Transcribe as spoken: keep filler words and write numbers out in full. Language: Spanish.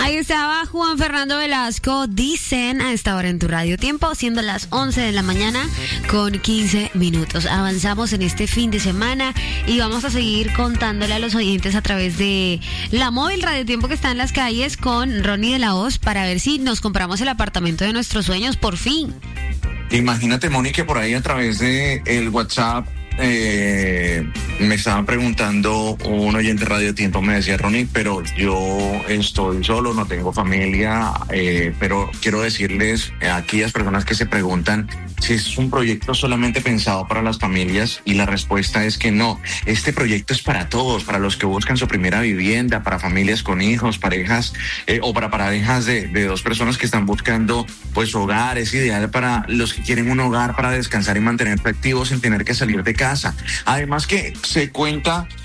Ahí estaba Juan Fernando Velasco, Dicen, a esta hora en tu radio tiempo, siendo las once de la mañana con quince minutos. Avanzamos en este fin de semana y vamos a seguir contándole a los oyentes a través de la móvil Radio Tiempo que está en las calles con Ronnie de la Hoz para ver si nos compramos el apartamento de nuestros sueños por fin. Imagínate, Moni, que por ahí a través de el WhatsApp Eh, me estaban preguntando, un oyente Radio Tiempo me decía, Ronnie, pero yo estoy solo, no tengo familia, eh, pero quiero decirles a aquellas personas que se preguntan si es un proyecto solamente pensado para las familias, y la respuesta es que no. Este proyecto es para todos, para los que buscan su primera vivienda, para familias con hijos, parejas eh, o para parejas de, de dos personas que están buscando pues hogar. Es ideal para los que quieren un hogar para descansar y mantenerse activos sin tener que salir de casa. Además que se cuenta